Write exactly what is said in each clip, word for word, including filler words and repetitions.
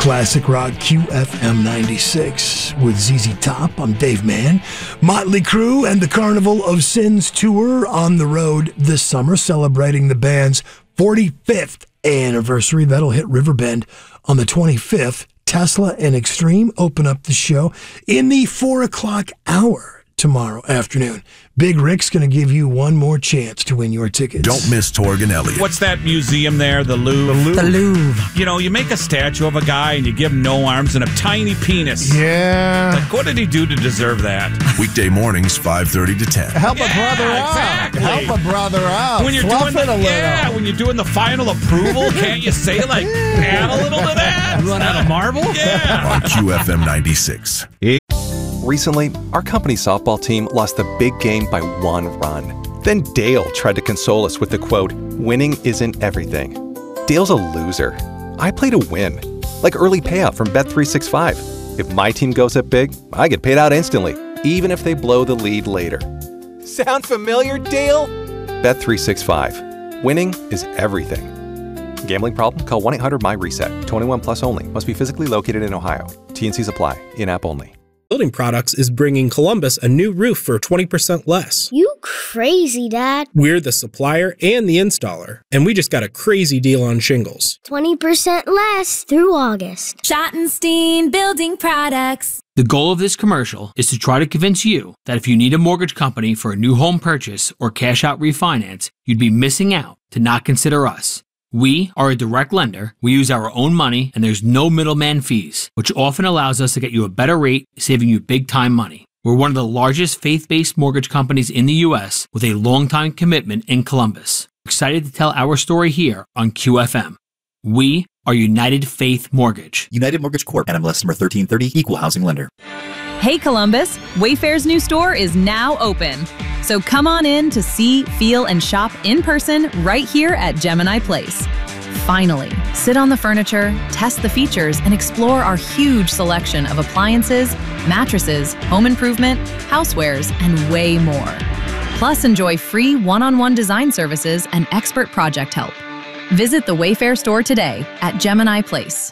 Classic Rock Q F M ninety-six with Z Z Top. I'm Dave Mann. Motley Crue and the Carnival of Sins tour on the road this summer, celebrating the band's forty-fifth anniversary. That'll hit Riverbend on the twenty-fifth. Tesla and Extreme open up the show in the four o'clock hour tomorrow afternoon. Big Rick's going to give you one more chance to win your tickets. Don't miss Torg and Elliott. What's that museum there? The Louvre? The Louvre. The Louvre. You know, you make a statue of a guy and you give him no arms and a tiny penis. Yeah. Like, what did he do to deserve that? Weekday mornings, five thirty to ten. Help yeah, a brother exactly. out. Help a brother out. When you're Fluff doing it the, a little. Yeah, when you're doing the final approval, can't you say, like, add a little to that? You run out of marble? Yeah. On Q F M ninety-six. Recently, our company softball team lost the big game by one run. Then Dale tried to console us with the quote, "Winning isn't everything." Dale's a loser. I play to win. Like early payout from Bet three sixty-five. If my team goes up big, I get paid out instantly, even if they blow the lead later. Sound familiar, Dale? Bet three sixty-five. Winning is everything. Gambling problem? Call one eight hundred M Y RESET. twenty-one plus only. Must be physically located in Ohio. T and Cs apply. In-app only. Building Products is bringing Columbus a new roof for twenty percent less. You crazy, Dad. We're the supplier and the installer, and we just got a crazy deal on shingles. twenty percent less through August. Schottenstein Building Products. The goal of this commercial is to try to convince you that if you need a mortgage company for a new home purchase or cash out refinance, you'd be missing out to not consider us. We are a direct lender, we use our own money, and there's no middleman fees, which often allows us to get you a better rate, saving you big time money. We're one of the largest faith-based mortgage companies in the U S with a long-time commitment in Columbus. We're excited to tell our story here on Q F M. We are United Faith Mortgage. United Mortgage Corp. N M L S number thirteen thirty, Equal Housing Lender. Hey Columbus, Wayfair's new store is now open. So come on in to see, feel, and shop in person right here at Gemini Place. Finally, sit on the furniture, test the features, and explore our huge selection of appliances, mattresses, home improvement, housewares, and way more. Plus, enjoy free one-on-one design services and expert project help. Visit the Wayfair store today at Gemini Place.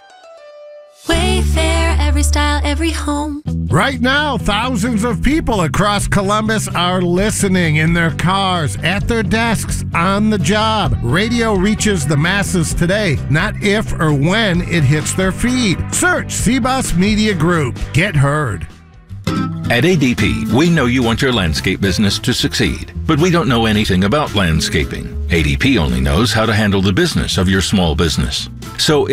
Wayfair, every style, every home. Right now, thousands of people across Columbus are listening in their cars, at their desks, on the job. Radio reaches the masses today, not if or when it hits their feed. Search C B U S Media Group. Get heard. At A D P, we know you want your landscape business to succeed, but we don't know anything about landscaping. A D P only knows how to handle the business of your small business. So